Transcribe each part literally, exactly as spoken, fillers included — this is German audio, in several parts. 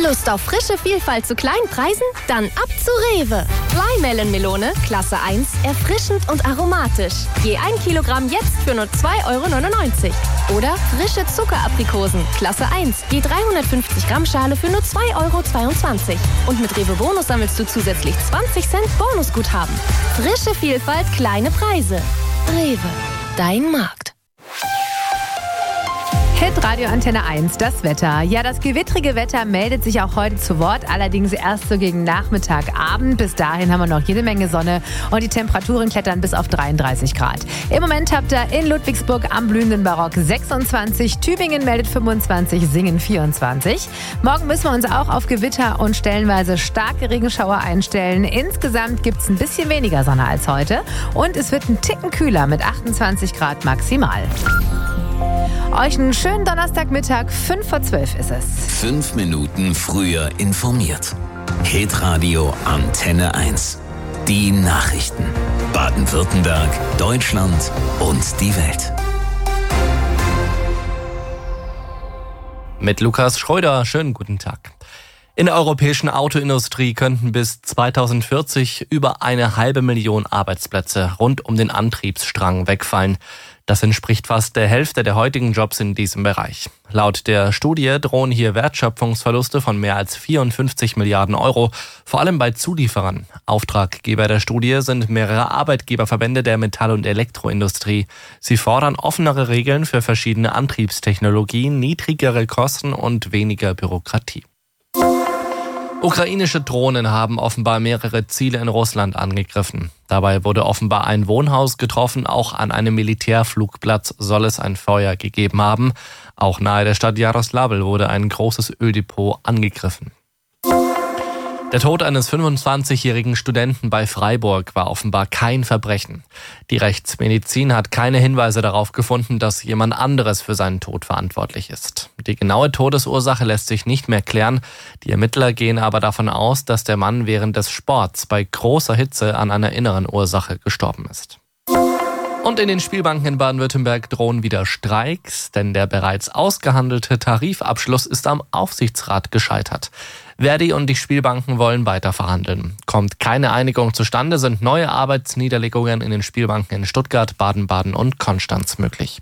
Lust auf frische Vielfalt zu kleinen Preisen? Dann ab zu Rewe. Flymelon-Melone, Klasse eins, erfrischend und aromatisch. Je ein Kilogramm jetzt für nur zwei Euro neunundneunzig. Oder frische Zuckeraprikosen, Klasse eins, je dreihundertfünfzig Gramm Schale für nur zwei Euro zweiundzwanzig. Und mit Rewe Bonus sammelst du zusätzlich zwanzig Cent Bonusguthaben. Frische Vielfalt, kleine Preise. Rewe, dein Markt. Hitradio Antenne eins, das Wetter. Ja, das gewittrige Wetter meldet sich auch heute zu Wort, allerdings erst so gegen Nachmittag, Abend. Bis dahin haben wir noch jede Menge Sonne und die Temperaturen klettern bis auf dreiunddreißig Grad. Im Moment habt ihr in Ludwigsburg am blühenden Barock sechsundzwanzig, Tübingen meldet fünfundzwanzig, Singen vierundzwanzig. Morgen müssen wir uns auch auf Gewitter und stellenweise starke Regenschauer einstellen. Insgesamt gibt es ein bisschen weniger Sonne als heute und es wird ein Ticken kühler mit achtundzwanzig Grad maximal. Euch einen schönen Donnerstagmittag, fünf vor zwölf ist es. Fünf Minuten früher informiert. Hitradio Antenne eins. Die Nachrichten. Baden-Württemberg, Deutschland und die Welt. Mit Lukas Schröder, schönen guten Tag. In der europäischen Autoindustrie könnten bis zweitausendvierzig über eine halbe Million Arbeitsplätze rund um den Antriebsstrang wegfallen. Das entspricht fast der Hälfte der heutigen Jobs in diesem Bereich. Laut der Studie drohen hier Wertschöpfungsverluste von mehr als vierundfünfzig Milliarden Euro, vor allem bei Zulieferern. Auftraggeber der Studie sind mehrere Arbeitgeberverbände der Metall- und Elektroindustrie. Sie fordern offenere Regeln für verschiedene Antriebstechnologien, niedrigere Kosten und weniger Bürokratie. Ukrainische Drohnen haben offenbar mehrere Ziele in Russland angegriffen. Dabei wurde offenbar ein Wohnhaus getroffen, auch an einem Militärflugplatz soll es ein Feuer gegeben haben. Auch nahe der Stadt Jaroslavl wurde ein großes Öldepot angegriffen. Der Tod eines fünfundzwanzigjährigen Studenten bei Freiburg war offenbar kein Verbrechen. Die Rechtsmedizin hat keine Hinweise darauf gefunden, dass jemand anderes für seinen Tod verantwortlich ist. Die genaue Todesursache lässt sich nicht mehr klären. Die Ermittler gehen aber davon aus, dass der Mann während des Sports bei großer Hitze an einer inneren Ursache gestorben ist. Und in den Spielbanken in Baden-Württemberg drohen wieder Streiks, denn der bereits ausgehandelte Tarifabschluss ist am Aufsichtsrat gescheitert. Verdi und die Spielbanken wollen weiter verhandeln. Kommt keine Einigung zustande, sind neue Arbeitsniederlegungen in den Spielbanken in Stuttgart, Baden-Baden und Konstanz möglich.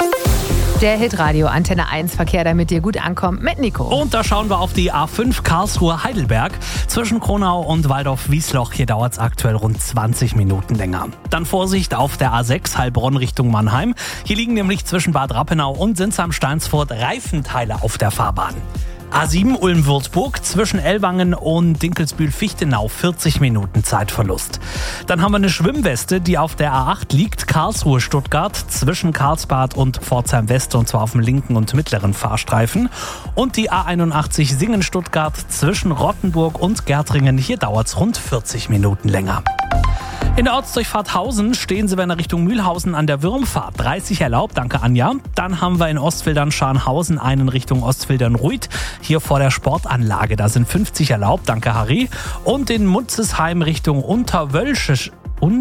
Der Hitradio Antenne eins Verkehr, damit ihr gut ankommt, mit Nico. Und da schauen wir auf die A fünf Karlsruhe-Heidelberg. Zwischen Kronau und Waldorf-Wiesloch, hier dauert es aktuell rund zwanzig Minuten länger. Dann Vorsicht auf der A sechs Heilbronn Richtung Mannheim. Hier liegen nämlich zwischen Bad Rappenau und Sinsheim-Steinsfurt Reifenteile auf der Fahrbahn. A sieben Ulm-Würzburg zwischen Ellwangen und Dinkelsbühl-Fichtenau vierzig Minuten Zeitverlust. Dann haben wir eine Schwimmweste, die auf der A acht liegt, Karlsruhe-Stuttgart zwischen Karlsbad und Pforzheim-West und zwar auf dem linken und mittleren Fahrstreifen. Und die A einundachtzig Singen-Stuttgart zwischen Rottenburg und Gärtringen, hier dauert es rund vierzig Minuten länger. In der Ortsdurchfahrt Hausen stehen Sie, wenn in Richtung Mühlhausen an der Würmfahrt. dreißig erlaubt, danke Anja. Dann haben wir in Ostfildern-Scharnhausen einen Richtung Ostfildern-Ruid. Hier vor der Sportanlage, da sind fünfzig erlaubt, danke Harry. Und in Mutzesheim Richtung Unterwölschisch,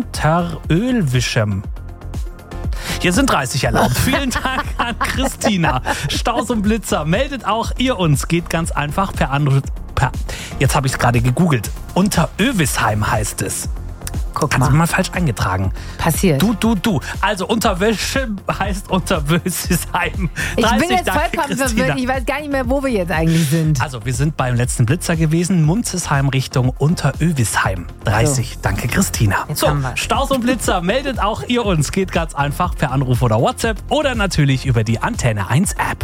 Unterölwischem. Hier sind dreißig erlaubt. Vielen Dank an Christina. Staus und Blitzer, meldet auch ihr uns. Geht ganz einfach per Anruf. Per, jetzt habe ich es gerade gegoogelt. Unterövisheim heißt es. Guck Kannst mal. du mal falsch eingetragen. Passiert. Du, du, du. Also Unterwölsche heißt Unterwösisheim. Ich bin jetzt danke, vollkommen Christina. verwirrt. Ich weiß gar nicht mehr, wo wir jetzt eigentlich sind. Also wir sind beim letzten Blitzer gewesen. Munzesheim Richtung Unterövisheim. dreißig. So. Danke, Christina. Jetzt so, haben wir. Staus und Blitzer, meldet auch ihr uns. Geht ganz einfach per Anruf oder WhatsApp oder natürlich über die Antenne eins App.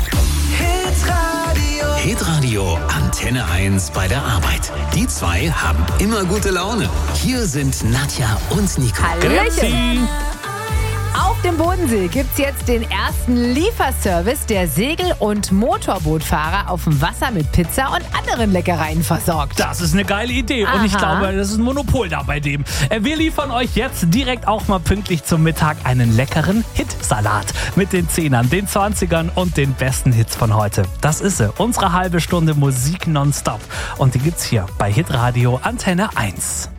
Hitradio Antenne eins bei der Arbeit. Die zwei haben immer gute Laune. Hier sind Nadja und Nico. Hallöchen. Auf dem Bodensee gibt's jetzt den ersten Lieferservice, der Segel- und Motorbootfahrer auf dem Wasser mit Pizza und anderen Leckereien versorgt. Das ist eine geile Idee. Aha. Und ich glaube, das ist ein Monopol da bei dem. Wir liefern euch jetzt direkt auch mal pünktlich zum Mittag einen leckeren Hitsalat mit den Zehnern, den Zwanzigern und den besten Hits von heute. Das ist sie, unsere halbe Stunde Musik nonstop. Und die gibt's hier bei Hitradio Antenne eins.